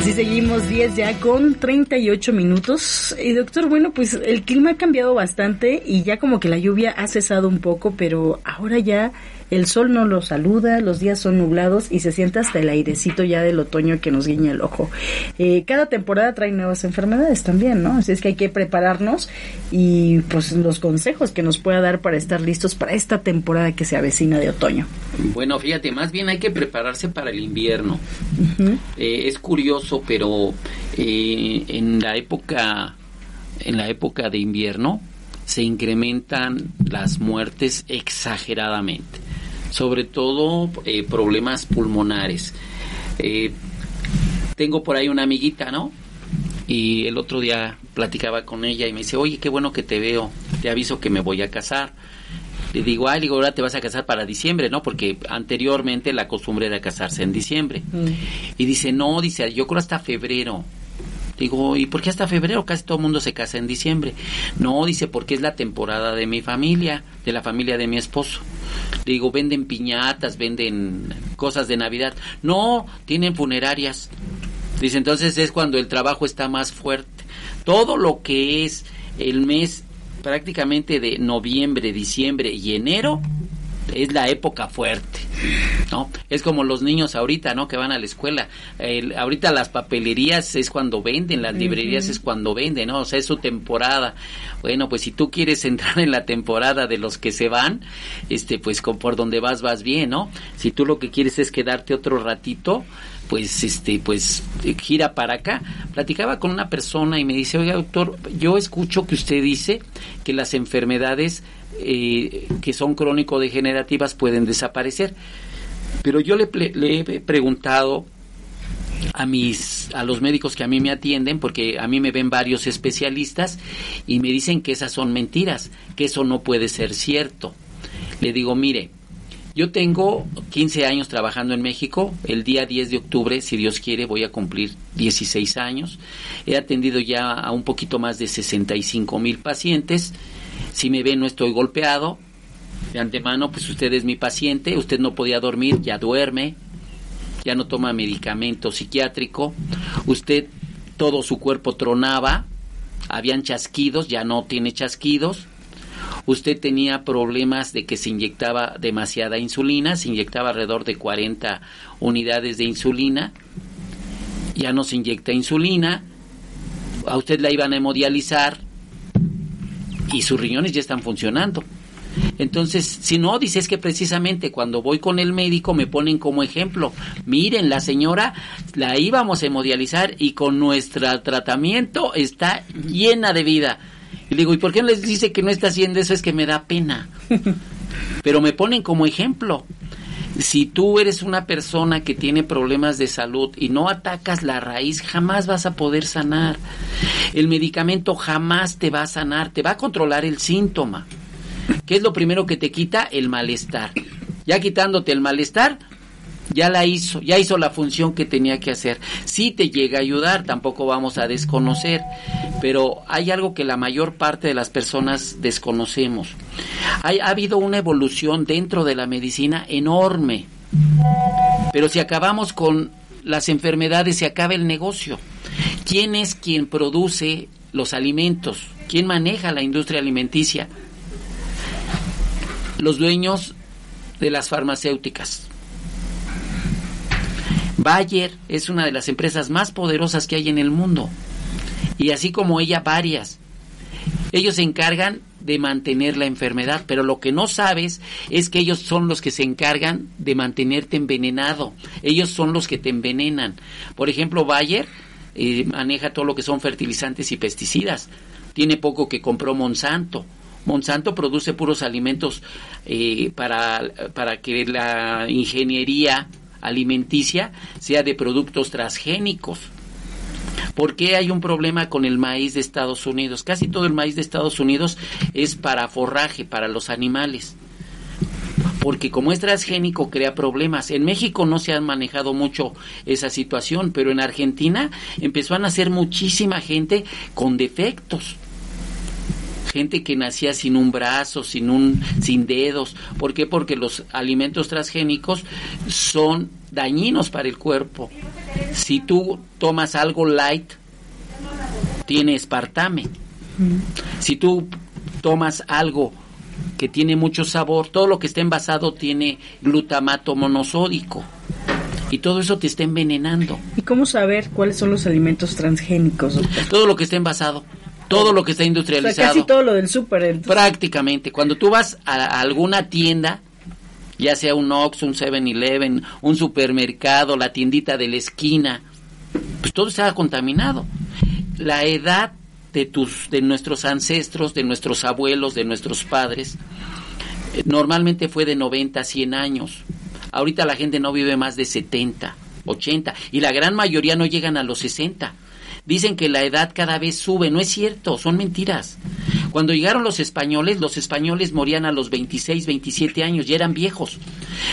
Así seguimos, 10 ya con 38 minutos. Y doctor, bueno, pues el clima ha cambiado bastante y ya como que la lluvia ha cesado un poco, pero ahora ya el sol no lo saluda, los días son nublados y se siente hasta el airecito ya del otoño que nos guiña el ojo. Cada temporada trae nuevas enfermedades también, ¿no? Así es que hay que prepararnos y pues los consejos que nos pueda dar para estar listos para esta temporada que se avecina de otoño. Bueno, fíjate, más bien hay que prepararse para el invierno. Uh-huh. Es curioso, pero en la época de invierno se incrementan las muertes exageradamente, sobre todo problemas pulmonares. Tengo por ahí una amiguita, ¿no? Y el otro día platicaba con ella y me dice, oye, qué bueno que te veo, te aviso que me voy a casar. Le digo, ahora te vas a casar para diciembre, ¿no? Porque anteriormente la costumbre era casarse en diciembre. Y dice, no, dice, yo creo hasta febrero. Digo, ¿y por qué hasta febrero? Casi todo el mundo se casa en diciembre. No, dice, porque es la temporada de mi familia, de la familia de mi esposo. Digo, venden piñatas, venden cosas de Navidad. No, tienen funerarias. Dice, entonces es cuando el trabajo está más fuerte. Todo lo que es el mes prácticamente de noviembre, diciembre y enero es la época fuerte, ¿no? Es como los niños ahorita, ¿no? Que van a la escuela. Ahorita las papelerías es cuando venden, las librerías es cuando venden, ¿no? O sea, es su temporada. Bueno, pues si tú quieres entrar en la temporada de los que se van, pues por donde vas bien, ¿no? Si tú lo que quieres es quedarte otro ratito, pues gira para acá. Platicaba con una persona y me dice, oiga, doctor, yo escucho que usted dice que las enfermedades que son crónico-degenerativas pueden desaparecer, pero yo le he preguntado a los médicos que a mí me atienden, porque a mí me ven varios especialistas y me dicen que esas son mentiras, que eso no puede ser cierto. Le digo, mire, yo tengo 15 años trabajando en México. El día 10 de octubre, si Dios quiere, voy a cumplir 16 años. He atendido ya a un poquito más de 65,000 pacientes. Si me ven, no estoy golpeado. De antemano, pues usted es mi paciente. Usted no podía dormir, ya duerme. Ya no toma medicamento psiquiátrico. Usted, todo su cuerpo tronaba. Habían chasquidos, ya no tiene chasquidos. Usted tenía problemas de que se inyectaba demasiada insulina, se inyectaba alrededor de 40 unidades de insulina, ya no se inyecta insulina, a usted la iban a hemodializar y sus riñones ya están funcionando. Entonces, si no, dice, es que precisamente cuando voy con el médico me ponen como ejemplo, miren, la señora la íbamos a hemodializar y con nuestro tratamiento está llena de vida. Y le digo, ¿y por qué no les dice que no está haciendo eso? Es que me da pena. Pero me ponen como ejemplo. Si tú eres una persona que tiene problemas de salud y no atacas la raíz, jamás vas a poder sanar. El medicamento jamás te va a sanar, te va a controlar el síntoma. ¿Qué es lo primero que te quita? El malestar. Ya quitándote el malestar, ya hizo la función que tenía que hacer. Sí te llega a ayudar, tampoco vamos a desconocer, pero hay algo que la mayor parte de las personas desconocemos. Ha habido una evolución dentro de la medicina enorme, pero si acabamos con las enfermedades, se acaba el negocio. ¿Quién es quien produce los alimentos? ¿Quién maneja la industria alimenticia? Los dueños de las farmacéuticas. Bayer es una de las empresas más poderosas que hay en el mundo, y así como ella, varias. Ellos se encargan de mantener la enfermedad, pero lo que no sabes es que ellos son los que se encargan de mantenerte envenenado. Ellos son los que te envenenan. Por ejemplo, Bayer maneja todo lo que son fertilizantes y pesticidas. Tiene poco que compró Monsanto. Monsanto produce puros alimentos para que la ingeniería alimenticia sea de productos transgénicos. ¿Por qué hay un problema con el maíz de Estados Unidos? Casi todo el maíz de Estados Unidos es para forraje, para los animales. Porque como es transgénico, crea problemas. En México no se ha manejado mucho esa situación, pero en Argentina empezó a nacer muchísima gente con defectos. gente que nacía sin un brazo, sin dedos. ¿Por qué? Porque los alimentos transgénicos son dañinos para el cuerpo. Si tú tomas algo light, tiene aspartame. Si tú tomas algo que tiene mucho sabor, todo lo que está envasado tiene glutamato monosódico. Y todo eso te está envenenando. ¿Y cómo saber cuáles son los alimentos transgénicos, doctor? Todo lo que está envasado, todo lo que está industrializado. O sea, casi todo lo del súper. Entonces. Prácticamente. Cuando tú vas a alguna tienda, ya sea un Oxxo, un 7-Eleven, un supermercado, la tiendita de la esquina, pues todo está contaminado. La edad de nuestros ancestros, de nuestros abuelos, de nuestros padres, normalmente fue de 90 a 100 años. Ahorita la gente no vive más de 70, 80, y la gran mayoría no llegan a los 60. Dicen que la edad cada vez sube, no es cierto, son mentiras. Cuando llegaron los españoles morían a los 26, 27 años, ya eran viejos.